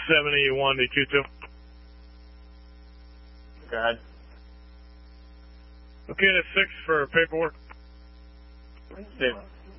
71 to Q2. Go ahead. Okay, that's 6 for paperwork. Steve.